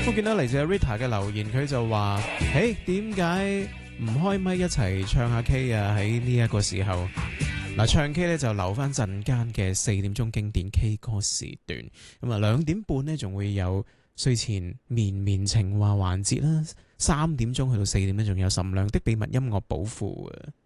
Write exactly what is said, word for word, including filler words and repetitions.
我見到嚟自 Rita 嘅留言，佢就話：誒，點解唔開咪一齊唱下 K 啊？喺呢一個時候，嗱，唱 K 咧就留翻陣間嘅四點鐘經典 K 歌時段，咁啊兩點半呢，仲會有睡前綿綿情話環節啦，三點鐘去到四點咧仲有岑亮的秘密音樂寶庫啊！